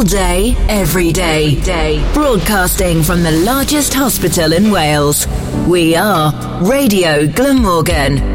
day, every day. Broadcasting from the largest hospital in Wales. We are Radio Glamorgan.